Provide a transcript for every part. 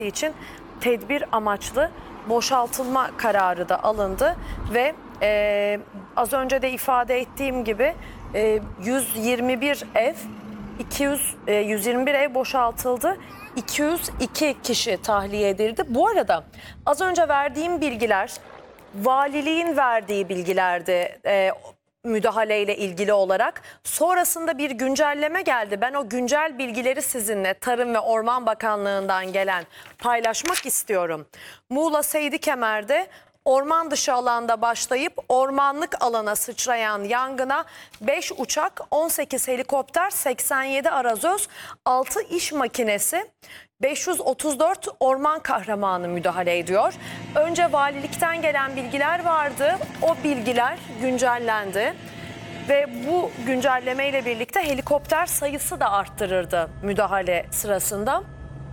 için tedbir amaçlı boşaltılma kararı da alındı ve az önce de ifade ettiğim gibi 121 ev 121 ev boşaltıldı. 202 kişi tahliye edildi. Bu arada az önce verdiğim bilgiler valiliğin verdiği bilgilerdi. Müdahaleyle ilgili olarak. Sonrasında bir güncelleme geldi. Ben o güncel bilgileri sizinle Tarım ve Orman Bakanlığı'ndan gelen paylaşmak istiyorum. Muğla Seydikemer'de orman dışı alanda başlayıp ormanlık alana sıçrayan yangına 5 uçak, 18 helikopter, 87 arazöz, 6 iş makinesi, 534 orman kahramanı müdahale ediyor. Önce valilikten gelen bilgiler vardı. O bilgiler güncellendi. Ve bu güncelleme ile birlikte helikopter sayısı da arttırırdı müdahale sırasında.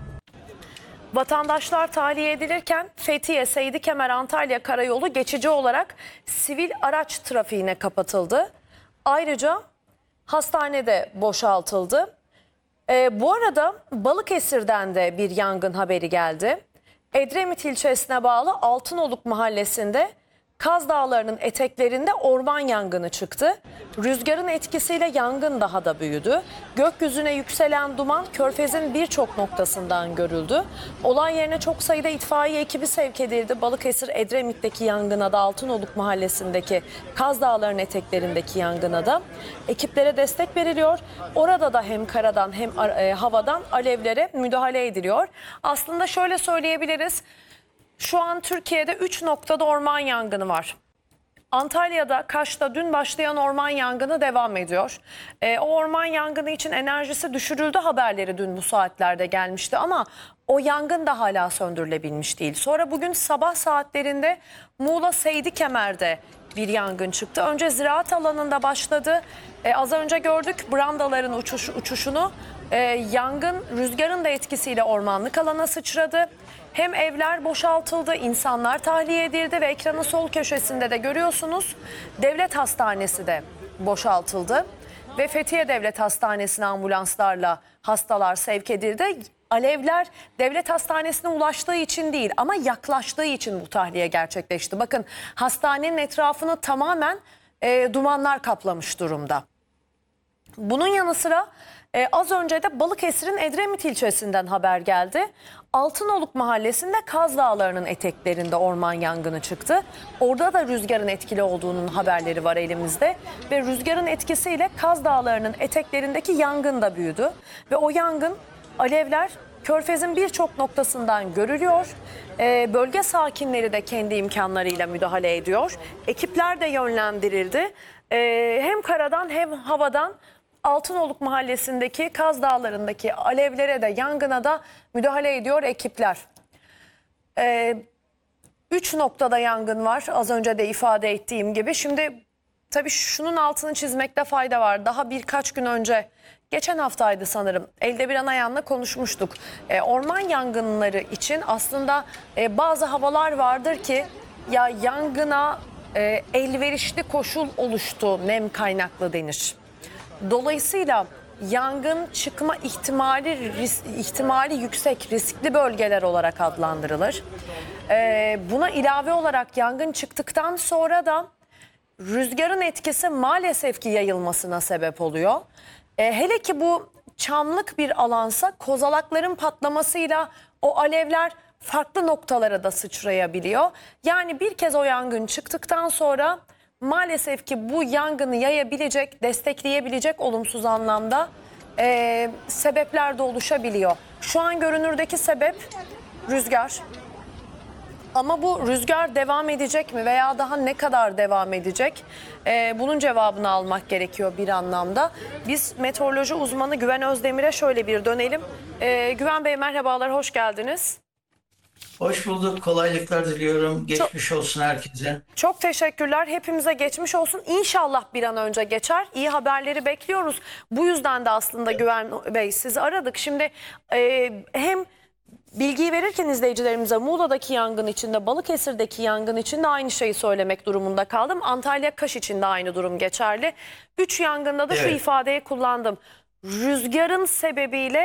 Vatandaşlar tahliye edilirken Fethiye, Seydikemer, Antalya karayolu geçici olarak sivil araç trafiğine kapatıldı. Ayrıca hastanede boşaltıldı. Bu arada Balıkesir'den de bir yangın haberi geldi. Edremit ilçesine bağlı Altınoluk mahallesinde Kaz Dağları'nın eteklerinde orman yangını çıktı. Rüzgarın etkisiyle yangın daha da büyüdü. Gökyüzüne yükselen duman Körfez'in birçok noktasından görüldü. Olay yerine çok sayıda itfaiye ekibi sevk edildi. Balıkesir Edremit'teki yangına da Altınoluk mahallesindeki Kaz Dağları'nın eteklerindeki yangına da ekiplere destek veriliyor. Orada da hem karadan hem havadan alevlere müdahale ediliyor. Aslında şöyle söyleyebiliriz. Şu an Türkiye'de 3 noktada orman yangını var. Antalya'da, Kaş'ta dün başlayan orman yangını devam ediyor. O orman yangını için enerjisi düşürüldü haberleri dün bu saatlerde gelmişti ama o yangın da hala söndürülebilmiş değil. Sonra bugün sabah saatlerinde Muğla Seydikemer'de bir yangın çıktı. Önce ziraat alanında başladı. Az önce gördük brandaların uçuşunu. Yangın rüzgarın da etkisiyle ormanlık alana sıçradı. Hem evler boşaltıldı, insanlar tahliye edildi ve ekranın sol köşesinde de görüyorsunuz devlet hastanesi de boşaltıldı. Ve Fethiye Devlet Hastanesi'ne ambulanslarla hastalar sevk edildi. Alevler devlet hastanesine ulaştığı için değil ama yaklaştığı için bu tahliye gerçekleşti. Bakın hastanenin etrafını tamamen dumanlar kaplamış durumda. Bunun yanı sıra az önce de Balıkesir'in Edremit ilçesinden haber geldi. Altınoluk mahallesinde Kaz Dağları'nın eteklerinde orman yangını çıktı. Orada da rüzgarın etkili olduğunun haberleri var elimizde. Ve rüzgarın etkisiyle Kaz Dağları'nın eteklerindeki yangın da büyüdü. Ve o yangın, alevler Körfez'in birçok noktasından görülüyor. Bölge sakinleri de kendi imkanlarıyla müdahale ediyor. Ekipler de yönlendirildi. Hem karadan hem havadan Altınoluk mahallesindeki Kaz Dağları'ndaki alevlere de yangına da müdahale ediyor ekipler. 3 noktada yangın var az önce de ifade ettiğim gibi. Şimdi tabii şunun altını çizmekte fayda var. Daha birkaç gün önce, geçen haftaydı sanırım, Elde Bir Anayan'la konuşmuştuk. Orman yangınları için aslında bazı havalar vardır ki ya yangına elverişli koşul oluştu, nem kaynaklı denir. Dolayısıyla yangın çıkma ihtimali yüksek, riskli bölgeler olarak adlandırılır. Buna ilave olarak yangın çıktıktan sonra da rüzgarın etkisi maalesef ki yayılmasına sebep oluyor. Hele ki bu çamlık bir alansa kozalakların patlamasıyla o alevler farklı noktalara da sıçrayabiliyor. Yani bir kez o yangın çıktıktan sonra maalesef ki bu yangını yayabilecek, destekleyebilecek olumsuz anlamda sebepler de oluşabiliyor. Şu an görünürdeki sebep rüzgar. Ama bu rüzgar devam edecek mi veya daha ne kadar devam edecek? Bunun cevabını almak gerekiyor bir anlamda. Biz meteoroloji uzmanı Güven Özdemir'e şöyle bir dönelim. Güven Bey merhabalar, hoş geldiniz. Hoş bulduk. Kolaylıklar diliyorum. Geçmiş olsun herkese. Çok teşekkürler. Hepimize geçmiş olsun. İnşallah bir an önce geçer. İyi haberleri bekliyoruz. Bu yüzden de aslında Güven Bey sizi aradık. Şimdi hem bilgiyi verirken izleyicilerimize Muğla'daki yangın içinde, Balıkesir'deki yangın içinde aynı şeyi söylemek durumunda kaldım. Antalya, Kaş için de aynı durum geçerli. 3 yangında da şu ifadeyi kullandım. Rüzgarın sebebiyle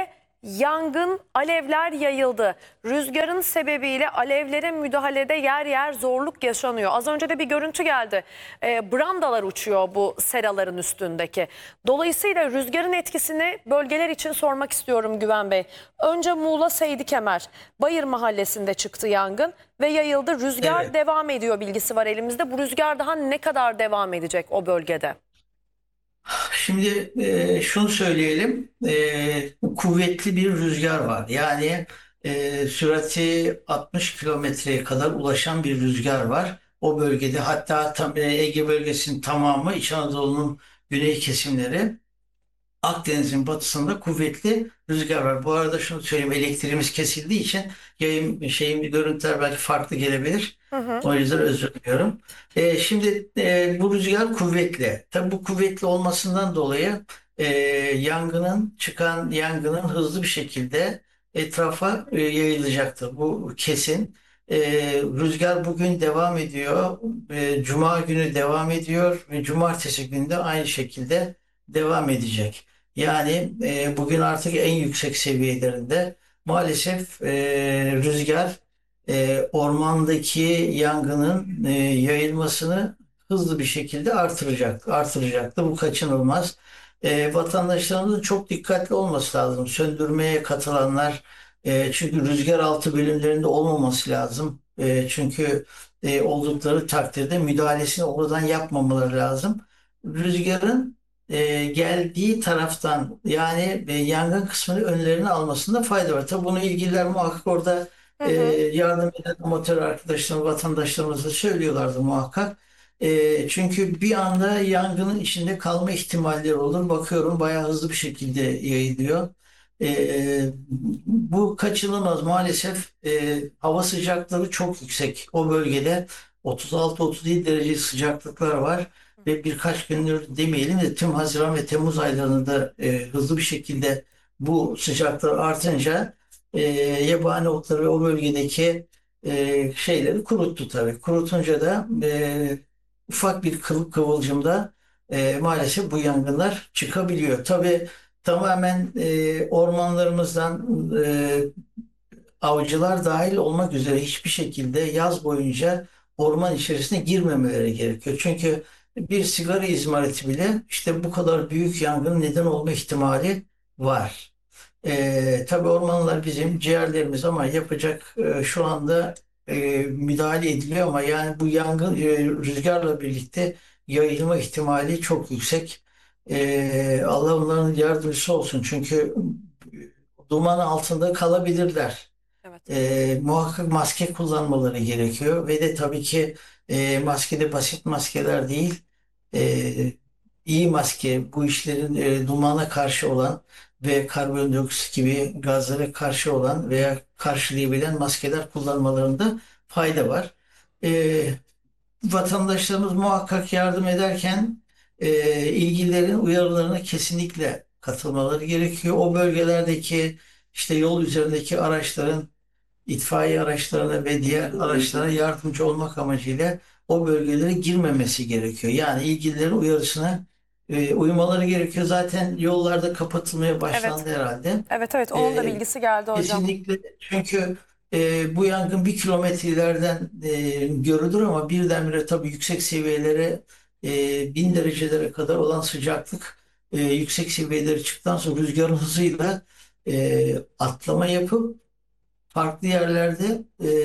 Yangın, alevler yayıldı. Rüzgarın sebebiyle alevlere müdahalede yer yer zorluk yaşanıyor. Az önce de bir görüntü geldi. Brandalar uçuyor bu seraların üstündeki. Dolayısıyla rüzgarın etkisini bölgeler için sormak istiyorum Güven Bey. Önce Muğla Seydikemer, Bayır Mahallesi'nde çıktı yangın ve yayıldı. Rüzgar Evet. devam ediyor bilgisi var elimizde. Bu rüzgar daha ne kadar devam edecek o bölgede? Şimdi şunu söyleyelim. Kuvvetli bir rüzgar var. Yani sürati 60 kilometreye kadar ulaşan bir rüzgar var. O bölgede hatta Ege bölgesinin tamamı, İç Anadolu'nun güney kesimleri, Akdeniz'in batısında kuvvetli rüzgar var. Bu arada şunu söyleyeyim, elektriğimiz kesildiği için görüntüler belki farklı gelebilir. Hı hı. O yüzden özür diliyorum. Şimdi bu rüzgar kuvvetli. Tabii bu kuvvetli olmasından dolayı e, çıkan yangının hızlı bir şekilde etrafa yayılacaktır. Bu kesin. E, Rüzgar bugün devam ediyor. Cuma günü devam ediyor ve cumartesi günü de aynı şekilde devam edecek. Yani bugün artık en yüksek seviyelerinde. Maalesef rüzgar ormandaki yangının yayılmasını hızlı bir şekilde artıracaktı. Bu kaçınılmaz. Vatandaşlarımızın çok dikkatli olması lazım. Söndürmeye katılanlar, çünkü rüzgar altı bölümlerinde olmaması lazım. Çünkü oldukları takdirde müdahalesini oradan yapmamaları lazım. Rüzgarın geldiği taraftan, yani yangın kısmını önlerine almasında fayda var. Tabii bunu ilgililer muhakkak orada Hı hı. yardım eden amatör arkadaşlarımız, vatandaşlarımız da söylüyorlardı muhakkak. Çünkü bir anda yangının içinde kalma ihtimalleri olur. Bakıyorum bayağı hızlı bir şekilde yayılıyor. Bu kaçınılmaz maalesef. Hava sıcaklığı çok yüksek. O bölgede 36-37 derece sıcaklıklar var ve birkaç gündür demeyelim de tüm Haziran ve Temmuz aylarında hızlı bir şekilde bu sıcaklar artınca yabani otları ve o bölgedeki şeyleri kuruttu tabii. Kurutunca da ufak bir kıvılcımda maalesef bu yangınlar çıkabiliyor. Tabii tamamen ormanlarımızdan avcılar dahil olmak üzere hiçbir şekilde yaz boyunca orman içerisine girmemeleri gerekiyor. Çünkü bir sigara izmariti bile işte bu kadar büyük yangının neden olma ihtimali var. Tabii ormanlar bizim ciğerlerimiz ama yapacak şu anda müdahale ediliyor ama yani bu yangın rüzgarla birlikte yayılma ihtimali çok yüksek. Allah onların yardımcısı olsun çünkü duman altında kalabilirler. Evet. Muhakkak maske kullanmaları gerekiyor ve de tabii ki maske de basit maskeler değil. E, iyi maske, bu işlerin dumana karşı olan ve karbondioksit gibi gazlara karşı olan veya karşılayabilen maskeler kullanmalarında fayda var. E, Vatandaşlarımız muhakkak yardım ederken ilgililerin uyarılarına kesinlikle katılmaları gerekiyor. O bölgelerdeki işte yol üzerindeki araçların, itfaiye araçlarına ve diğer araçlara yardımcı olmak amacıyla o bölgelere girmemesi gerekiyor. Yani ilgililerin uyarısına uymaları gerekiyor. Zaten yollarda kapatılmaya Evet. başlandı herhalde. Evet, evet, onun da E, bilgisi geldi hocam. Kesinlikle, çünkü bu yangın bir kilometre ileriden görülür ama birdenbire tabii yüksek seviyelere, 1000 derecelere kadar olan sıcaklık yüksek seviyelere çıktıktan sonra rüzgarın hızıyla atlama yapıp farklı yerlerde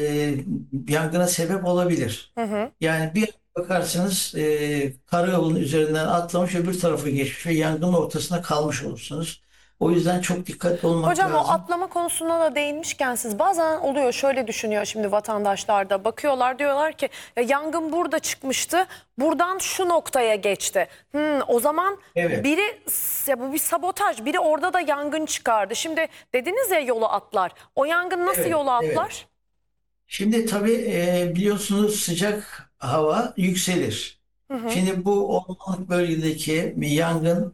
yangına sebep olabilir. Hı hı. Yani bir bakarsınız karayolunun üzerinden atlamış öbür tarafa geçmiş ve yangının ortasına kalmış olursunuz. O yüzden çok dikkatli olmak Hocam o lazım. atlama konusuna da değinmişken siz bazen oluyor şöyle düşünüyor şimdi vatandaşlar da bakıyorlar diyorlar ki ya yangın burada çıkmıştı buradan şu noktaya geçti. O zaman Evet, biri ya bu bir sabotaj biri orada da yangın çıkardı. Şimdi dediniz ya yolu atlar o yangın nasıl evet, yolu evet. atlar? Şimdi tabii biliyorsunuz sıcak hava yükselir. Hı hı. Şimdi bu ormanlık bölgedeki bir yangın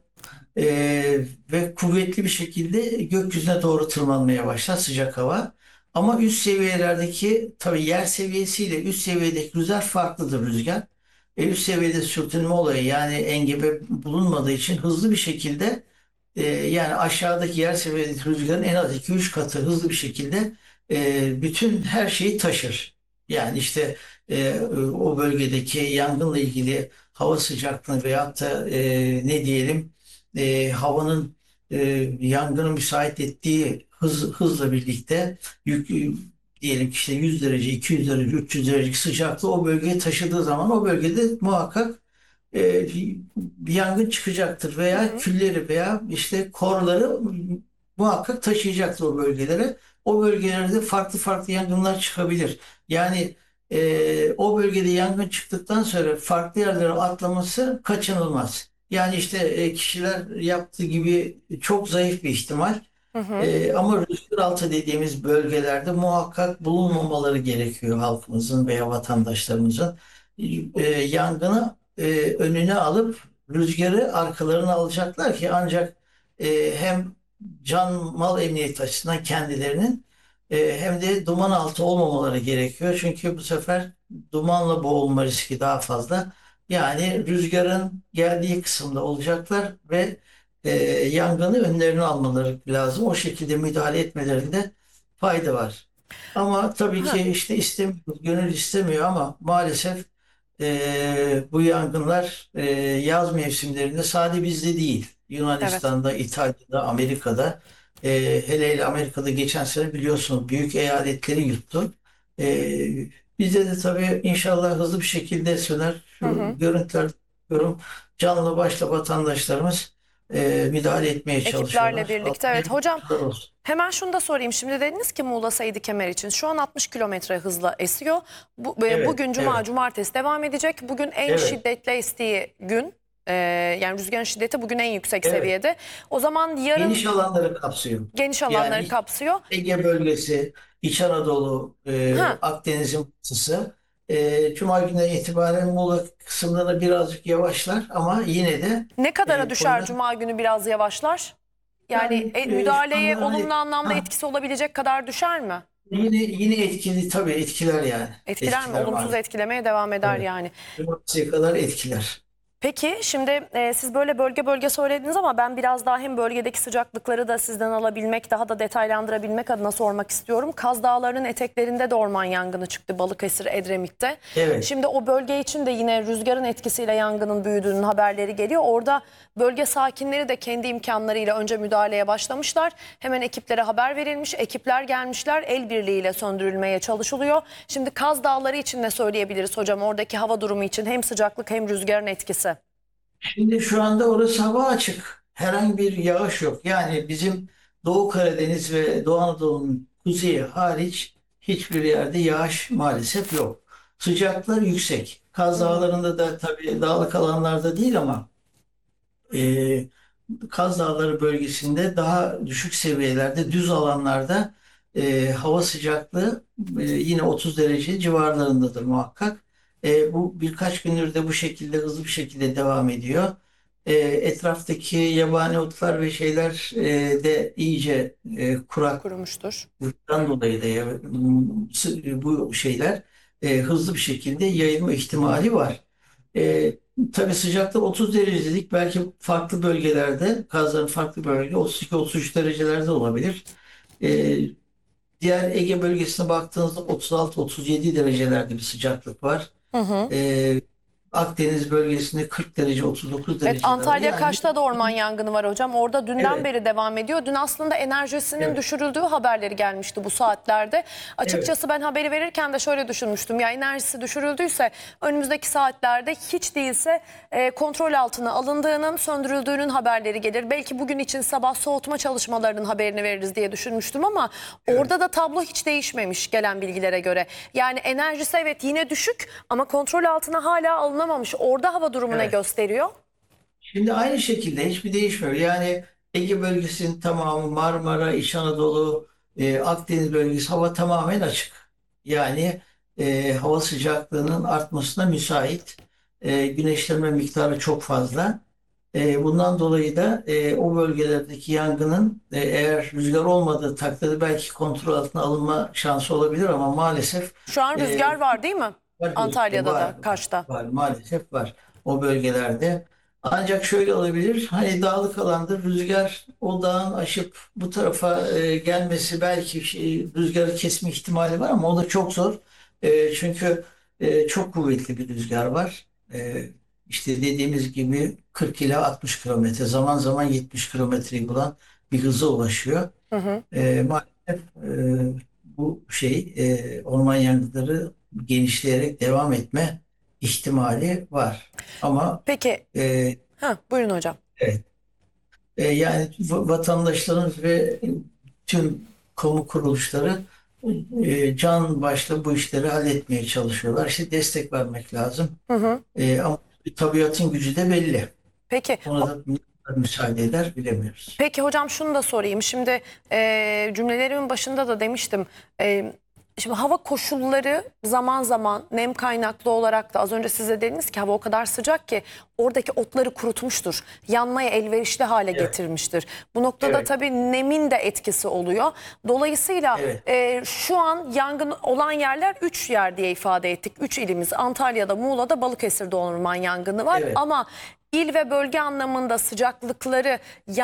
ve kuvvetli bir şekilde gökyüzüne doğru tırmanmaya başlar sıcak hava. Ama üst seviyelerdeki tabii yer seviyesiyle üst seviyedeki rüzgar farklıdır rüzgar. Üst seviyede sürtünme olayı yani engebe bulunmadığı için hızlı bir şekilde yani aşağıdaki yer seviyedeki rüzgarın en az 2-3 katı hızlı bir şekilde bütün her şeyi taşır. Yani işte o bölgedeki yangınla ilgili hava sıcaklığını veyahut da ne diyelim havanın e, yangını müsait ettiği hızla birlikte diyelim ki işte 100 derece, 200 derece, 300 derece sıcaklığı o bölgeye taşıdığı zaman o bölgede muhakkak bir yangın çıkacaktır Hı veya hı. külleri veya işte korları muhakkak taşıyacaktır o bölgelere. O bölgelerde farklı farklı yangınlar çıkabilir. Yani o bölgede yangın çıktıktan sonra farklı yerlere atlaması kaçınılmaz. Yani işte kişiler yaptığı gibi çok zayıf bir ihtimal. Hı hı. Ama rüzgar altı dediğimiz bölgelerde muhakkak bulunmamaları gerekiyor halkımızın veya vatandaşlarımızın. Yangını önüne alıp rüzgarı arkalarına alacaklar ki ancak hem can mal emniyeti açısından kendilerinin hem de duman altı olmamaları gerekiyor. Çünkü bu sefer dumanla boğulma riski daha fazla. Yani rüzgarın geldiği kısımda olacaklar ve e, yangını önlerini almaları lazım. O şekilde müdahale etmelerinde fayda var. Ama tabii ki Ha, işte istemiyor, gönül istemiyor ama maalesef bu yangınlar yaz mevsimlerinde sadece bizde değil. evet. Yunanistan'da, İtalya'da, Amerika'da hele hele Amerika'da geçen sene biliyorsunuz büyük eyaletleri yuttu. Bizde de tabii inşallah hızlı bir şekilde söner. Hı Şu hı. görüntüler görüyorum. Canlı başla vatandaşlarımız müdahale etmeye Ekiplerle çalışıyorlar. Allah birlikte. Evet hocam, yardımcılar olsun. hemen şunu da sorayım. Şimdi dediniz ki Muğla Seydi Kemer için şu an 60 kilometre hızla esiyor. Evet, Bugün Cuma, evet, Cumartesi devam edecek. Bugün en evet, şiddetli estiği gün. Yani rüzgarın şiddeti bugün en yüksek evet. seviyede. O zaman Geniş yarın alanları kapsıyor. geniş alanları Yani kapsıyor. Ege bölgesi, İç Anadolu, Ha, Akdeniz'in batısı. Cuma günden itibaren Muğla kısımda da birazcık yavaşlar ama yine de ne kadara düşer problem. Cuma günü biraz yavaşlar? Yani Yani şu müdahaleye anda olumlu hani anlamda etkisi olabilecek kadar düşer mi? yine etkili tabii etkiler yani. Etkiler mi? Etkiler Olumsuz maalesef. etkilemeye devam eder Evet. yani. Cumartesiye kadar etkiler. Peki şimdi siz böyle bölge bölge söylediniz ama ben biraz daha hem bölgedeki sıcaklıkları da sizden alabilmek, daha da detaylandırabilmek adına sormak istiyorum. Kaz Dağları'nın eteklerinde de orman yangını çıktı Balıkesir, Edremit'te. Evet. Şimdi o bölge için de yine rüzgarın etkisiyle yangının büyüdüğünün haberleri geliyor. Orada bölge sakinleri de kendi imkanlarıyla önce müdahaleye başlamışlar. Hemen ekiplere haber verilmiş, ekipler gelmişler, el birliğiyle söndürülmeye çalışılıyor. Şimdi Kaz Dağları için ne söyleyebiliriz hocam? Oradaki hava durumu için hem sıcaklık hem rüzgarın etkisi. Şimdi şu anda orası hava açık. Herhangi bir yağış yok. Yani bizim Doğu Karadeniz ve Doğu Anadolu'nun kuzeyi hariç hiçbir yerde yağış maalesef yok. Sıcaklar yüksek. Kaz Dağları'nda da tabii dağlık alanlarda değil ama e, Kaz Dağları bölgesinde daha düşük seviyelerde düz alanlarda hava sıcaklığı yine 30 derece civarlarındadır muhakkak. Bu birkaç gündür de bu şekilde hızlı bir şekilde devam ediyor. Etraftaki yabani otlar ve şeyler de iyice kuraklıktan Kurumuştur. dolayı da bu şeyler hızlı bir şekilde yayılma ihtimali var. Tabii sıcaklık 30 derece dedik. Belki farklı bölgelerde, Kazların farklı bölge 32-33 derecelerde olabilir. Ee, Diğer Ege bölgesine baktığınızda 36-37 derecelerde bir sıcaklık var. Hı hı. Ee, Akdeniz bölgesinde 40 derece, 39 Evet, derecelerde. Antalya Yani Kaş'ta da orman yangını var hocam. Orada dünden evet, beri devam ediyor. Dün aslında enerjisinin evet, düşürüldüğü haberleri gelmişti bu saatlerde. evet, Açıkçası ben haberi verirken de şöyle düşünmüştüm. Ya enerjisi düşürüldüyse önümüzdeki saatlerde hiç değilse kontrol altına alındığının, söndürüldüğünün haberleri gelir. Belki bugün için sabah soğutma çalışmalarının haberini veririz diye düşünmüştüm ama evet, orada da tablo hiç değişmemiş gelen bilgilere göre. Yani enerjisi evet yine düşük ama kontrol altına hala alınamamış. Orada hava durumu ne evet. gösteriyor? Şimdi aynı şekilde hiçbir değişmiyor. Yani Ege bölgesinin tamamı Marmara, İç Anadolu, Akdeniz bölgesi hava tamamen açık. Yani hava sıcaklığının artmasına müsait. Güneşlenme miktarı çok fazla. Bundan dolayı da o bölgelerdeki yangının eğer rüzgar olmadığı takdirde belki kontrol altına alınma şansı olabilir ama maalesef Şu an e, rüzgar var değil mi? var gözüküyor. Antalya'da Var, da, var, Kaş'ta. var. Maalesef var o bölgelerde. Ancak şöyle olabilir. Hani dağlık alanda rüzgar o dağın aşıp bu tarafa gelmesi belki rüzgarı kesme ihtimali var ama o da çok zor. Çünkü çok kuvvetli bir rüzgar var. İşte dediğimiz gibi 40 ila 60 kilometre, zaman zaman 70 kilometreyi bulan bir hıza ulaşıyor. Hı hı. Maalesef bu orman yangınları genişleyerek devam etme ihtimali var. Ama Peki, e, buyurun hocam. evet, yani vatandaşların ve tüm kamu kuruluşları can başla bu işleri halletmeye çalışıyorlar. İşte destek vermek lazım. Hı hı. Ama tabiatın gücü de belli. Peki, Ona da müsaade eder bilemiyoruz. peki hocam şunu da sorayım. Şimdi cümlelerimin başında da demiştim. Şimdi hava koşulları zaman zaman nem kaynaklı olarak da az önce size dediniz ki hava o kadar sıcak ki oradaki otları kurutmuştur. Yanmaya elverişli hale Evet, getirmiştir. Bu noktada evet, tabii nemin de etkisi oluyor. Dolayısıyla evet, şu an yangın olan yerler 3 yer diye ifade ettik. 3 ilimiz Antalya'da, Muğla'da, Balıkesir'de orman yangını var. evet. Ama İl ve bölge anlamında sıcaklıkları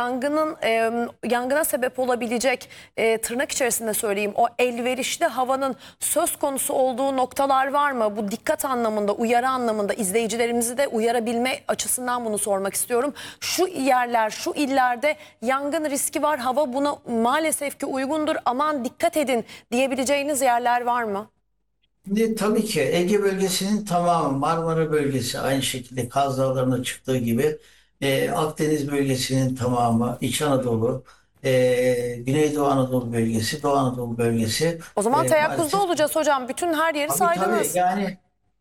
yangına sebep olabilecek tırnak içerisinde söyleyeyim o elverişli havanın söz konusu olduğu noktalar var mı? Bu dikkat anlamında, uyarı anlamında izleyicilerimizi de uyarabilme açısından bunu sormak istiyorum. Şu yerler, şu illerde yangın riski var, hava buna maalesef ki uygundur. Aman dikkat edin diyebileceğiniz yerler var mı? Şimdi tabii ki Ege bölgesinin tamamı, Marmara bölgesi aynı şekilde Kaz Dağları'na çıktığı gibi Akdeniz bölgesinin tamamı, İç Anadolu, Güneydoğu Anadolu bölgesi, Doğu Anadolu bölgesi O zaman teyakkuzda maalesef. olacağız hocam. Bütün her yeri Tabii saydınız. yani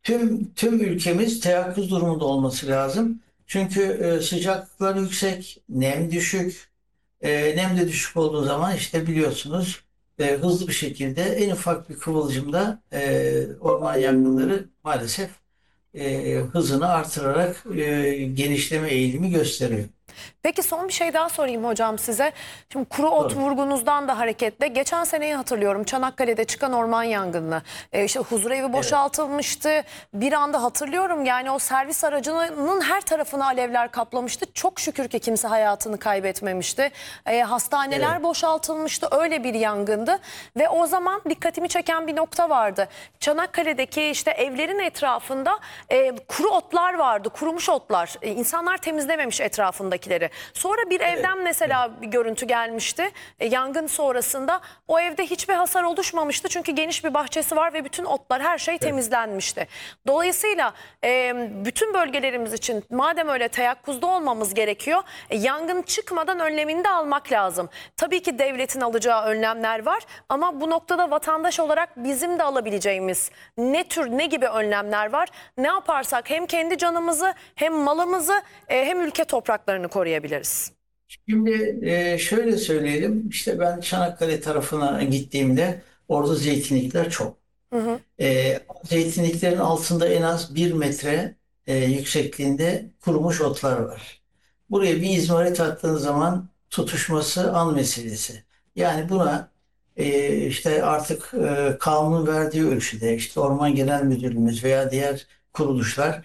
tüm ülkemiz teyakkuz durumunda olması lazım. Çünkü sıcaklıklar yüksek, nem düşük. Nem de düşük olduğu zaman işte biliyorsunuz hızlı bir şekilde en ufak bir kıvılcımda orman yangınları maalesef hızını artırarak genişleme eğilimi gösteriyor. Peki son bir şey daha sorayım hocam size. Şimdi kuru ot Tabii. vurgunuzdan da hareketle geçen seneyi hatırlıyorum. Çanakkale'de çıkan orman yangını. İşte huzurevi Evet, boşaltılmıştı. Bir anda hatırlıyorum yani o servis aracının her tarafını alevler kaplamıştı. Çok şükür ki kimse hayatını kaybetmemişti. Hastaneler evet, boşaltılmıştı. Öyle bir yangındı. Ve o zaman dikkatimi çeken bir nokta vardı. Çanakkale'deki işte evlerin etrafında kuru otlar vardı. Kurumuş otlar. İnsanlar temizlememiş etrafındakileri. Sonra bir evet, evden evet, mesela bir görüntü gelmişti. Yangın sonrasında o evde hiçbir hasar oluşmamıştı. Çünkü geniş bir bahçesi var ve bütün otlar her şey evet. temizlenmişti. Dolayısıyla bütün bölgelerimiz için madem öyle teyakkuzda olmamız gerekiyor. Yangın çıkmadan önlemini de almak lazım. Tabii ki devletin alacağı önlemler var ama bu noktada vatandaş olarak bizim de alabileceğimiz ne gibi önlemler var? Ne yaparsak hem kendi canımızı hem malımızı hem ülke topraklarını koruyabiliriz. Şimdi şöyle söyleyelim, işte ben Çanakkale tarafına gittiğimde orada zeytinlikler çok. Hı hı. Zeytinliklerin altında en az 1 metre yüksekliğinde kurumuş otlar var. Buraya bir izmarit attığın zaman tutuşması an meselesi. Yani buna işte artık kanunun verdiği ölçüde işte Orman Genel Müdürlüğümüz veya diğer kuruluşlar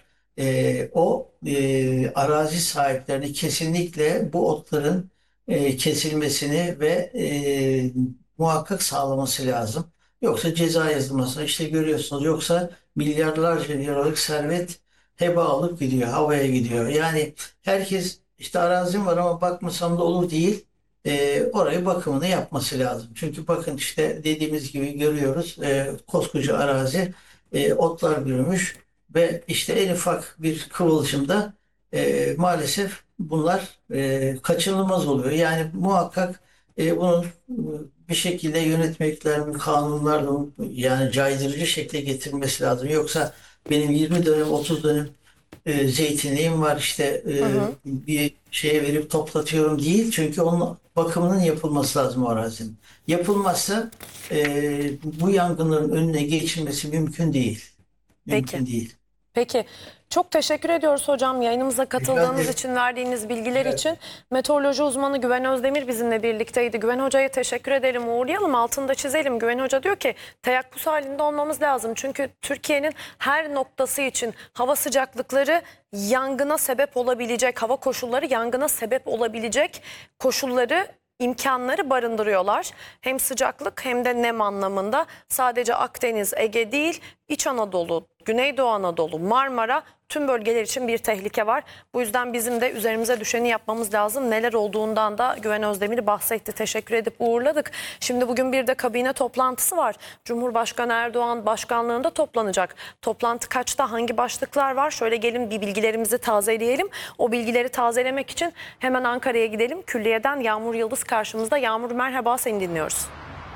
arazi sahiplerini kesinlikle bu otların kesilmesini ve muhakkak sağlaması lazım. Yoksa ceza yazılmasına işte görüyorsunuz. Yoksa milyarlarca liralık servet heba alıp gidiyor, havaya gidiyor. Yani herkes işte arazim var ama bakmasam da olur değil. Oraya bakımını yapması lazım. Çünkü bakın işte dediğimiz gibi görüyoruz. Koskoca arazi otlar bürümüş ve işte en ufak bir kıvılcımda maalesef bunlar kaçınılmaz oluyor. Yani muhakkak bunun bir şekilde yönetmeliklerin, kanunlarla yani caydırıcı şekle getirmesi lazım. Yoksa benim 20 dönüm, 30 dönüm zeytinliğim var işte Hı hı. bir şeye verip toplatıyorum değil. Çünkü onun bakımının yapılması lazım o arazinin. Yapılmazsa bu yangınların önüne geçilmesi mümkün değil. Peki. Mümkün değil. Peki. Çok teşekkür ediyoruz hocam yayınımıza katıldığınız ederim. için, verdiğiniz bilgiler için. Meteoroloji uzmanı Güven Özdemir bizimle birlikteydi. Güven Hoca'ya teşekkür edelim, uğurlayalım, altını çizelim. Güven Hoca diyor ki teyakkuz halinde olmamız lazım. Çünkü Türkiye'nin her noktası için hava sıcaklıkları yangına sebep olabilecek, hava koşulları yangına sebep olabilecek koşulları, imkanları barındırıyorlar. Hem sıcaklık hem de nem anlamında. Sadece Akdeniz, Ege değil, İç Anadolu, Güneydoğu Anadolu, Marmara, tüm bölgeler için bir tehlike var. Bu yüzden bizim de üzerimize düşeni yapmamız lazım. Neler olduğundan da Güven Özdemir bahsetti. Teşekkür edip uğurladık. Şimdi bugün bir de kabine toplantısı var. Cumhurbaşkanı Erdoğan başkanlığında toplanacak. Toplantı kaçta, hangi başlıklar var? Şöyle gelin bir bilgilerimizi tazeleyelim. O bilgileri tazelemek için hemen Ankara'ya gidelim. Külliye'den Yağmur Yıldız karşımızda. Yağmur, merhaba, seni dinliyoruz.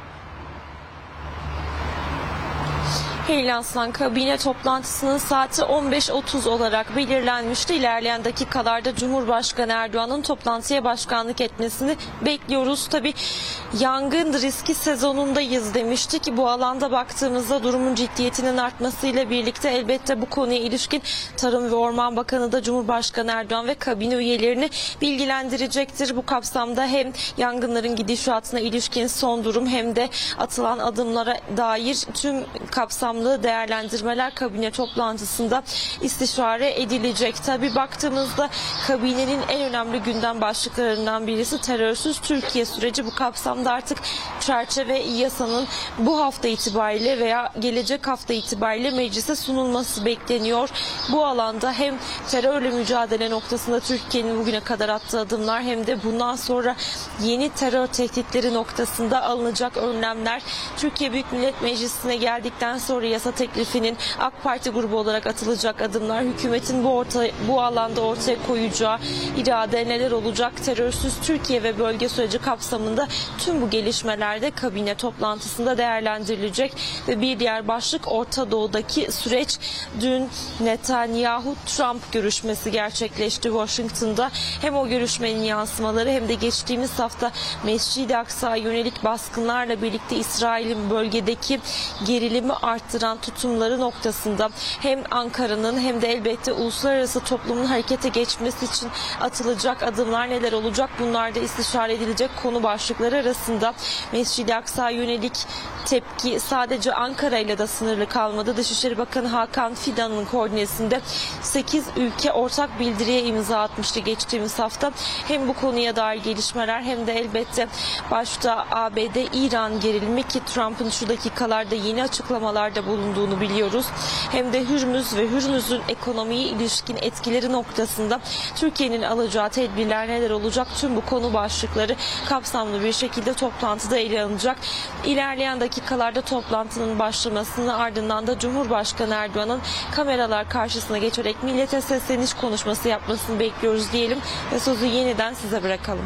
Halil Aslan, kabine toplantısının saati 15.30 olarak belirlenmişti. İlerleyen dakikalarda Cumhurbaşkanı Erdoğan'ın toplantıya başkanlık etmesini bekliyoruz. Tabii yangın riski sezonundayız demiştik. Bu alanda baktığımızda durumun ciddiyetinin artmasıyla birlikte elbette bu konuya ilişkin Tarım ve Orman Bakanı da Cumhurbaşkanı Erdoğan ve kabine üyelerini bilgilendirecektir. Bu kapsamda hem yangınların gidişatına ilişkin son durum hem de atılan adımlara dair tüm kapsamlı değerlendirmeler kabine toplantısında istişare edilecek. Tabii baktığımızda kabinenin en önemli gündem başlıklarından birisi terörsüz Türkiye süreci. Bu kapsamda artık çerçeve yasanın bu hafta itibariyle veya gelecek hafta itibariyle meclise sunulması bekleniyor. Bu alanda hem terörle mücadele noktasında Türkiye'nin bugüne kadar attığı adımlar hem de bundan sonra yeni terör tehditleri noktasında alınacak önlemler, Türkiye Büyük Millet Meclisi'ne geldikten sonra yasa teklifinin AK Parti grubu olarak atılacak adımlar, hükümetin bu alanda ortaya koyacağı irade neler olacak, terörsüz Türkiye ve bölge süreci kapsamında tüm bu gelişmelerde kabine toplantısında değerlendirilecek ve bir diğer başlık Orta Doğu'daki süreç. Dün Netanyahu-Trump görüşmesi gerçekleşti Washington'da. Hem o görüşmenin yansımaları hem de geçtiğimiz hafta Mescid-i Aksa'ya yönelik baskınlarla birlikte İsrail'in bölgedeki gerilimi arttıran tutumları noktasında hem Ankara'nın hem de elbette uluslararası toplumun harekete geçmesi için atılacak adımlar neler olacak, bunlar da istişare edilecek konu başlıkları arasında. Mescid-i Aksa'ya yönelik tepki sadece Ankara ile de sınırlı kalmadı. Dışişleri Bakanı Hakan Fidan'ın koordinesinde 8 ülke ortak bildiriye imza atmıştı geçtiğimiz hafta. Hem bu konuya dair gelişmeler hem de elbette başta ABD-İran gerilimi ki Trump'ın şu dakikalarda yeni açıklamalarda bulunduğunu biliyoruz. Hem de Hürmüz ve Hürmüz'ün ekonomiye ilişkin etkileri noktasında Türkiye'nin alacağı tedbirler neler olacak, tüm bu konu başlıkları kapsamlı bir şekilde toplantıda ele alınacak. İlerleyen dakikalarda toplantının başlamasının ardından da Cumhurbaşkanı Erdoğan'ın kameralar karşısına geçerek millete sesleniş konuşması yapmasını bekliyoruz diyelim ve sözü yeniden size bırakalım.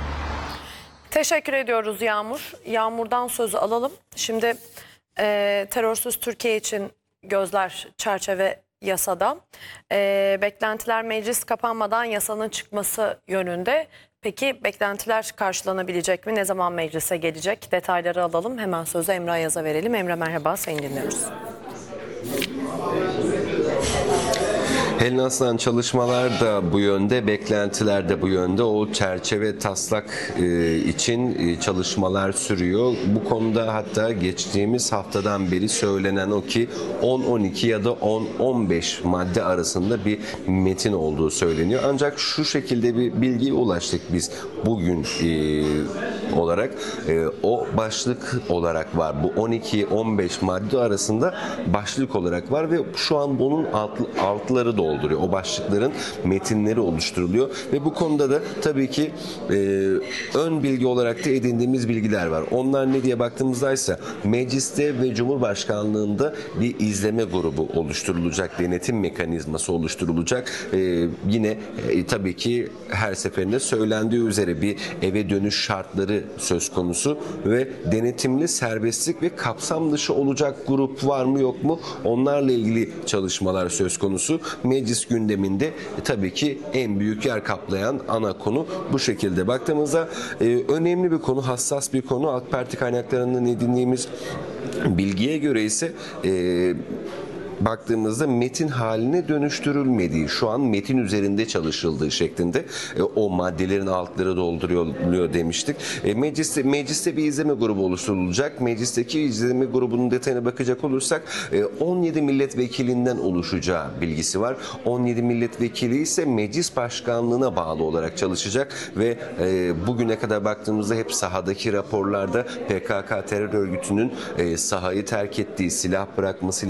Teşekkür ediyoruz Yağmur. Yağmur'dan sözü alalım. Şimdi terörsüz Türkiye için gözler çerçeve yasada. Beklentiler meclis kapanmadan yasanın çıkması yönünde. Peki beklentiler karşılanabilecek mi? Ne zaman meclise gelecek? Detayları alalım. Hemen sözü Emre Ayaz'a verelim. Emre, merhaba, seni dinliyoruz. Helin Aslan, çalışmalar da bu yönde, beklentiler de bu yönde. O çerçeve taslak için çalışmalar sürüyor. Bu konuda hatta geçtiğimiz haftadan beri söylenen o ki 10-12 ya da 10-15 madde arasında bir metin olduğu söyleniyor. Ancak şu şekilde bir bilgiye ulaştık biz bugün olarak. O başlık olarak var. Bu 12-15 madde arasında başlık olarak var ve şu an bunun altları dolduruyor. O başlıkların metinleri oluşturuluyor ve bu konuda da tabii ki ön bilgi olarak da edindiğimiz bilgiler var. Onlar ne diye baktığımızda ise mecliste ve Cumhurbaşkanlığında bir izleme grubu oluşturulacak, denetim mekanizması oluşturulacak. Yine tabii ki her seferinde söylendiği üzere bir eve dönüş şartları söz konusu ve denetimli, serbestlik ve kapsam dışı olacak grup var mı yok mu? Onlarla ilgili çalışmalar söz konusu. Meclis gündeminde tabii ki en büyük yer kaplayan ana konu bu şekilde. Baktığımızda önemli bir konu, hassas bir konu. AK Parti kaynaklarından edindiğimiz bilgiye göre ise baktığımızda metin haline dönüştürülmediği, şu an metin üzerinde çalışıldığı şeklinde o maddelerin altları dolduruluyor demiştik. Mecliste bir izleme grubu oluşturulacak. Meclisteki izleme grubunun detayına bakacak olursak 17 milletvekilinden oluşacağı bilgisi var. 17 milletvekili ise meclis başkanlığına bağlı olarak çalışacak ve bugüne kadar baktığımızda hep sahadaki raporlarda PKK terör örgütünün sahayı terk ettiği, silah bırakması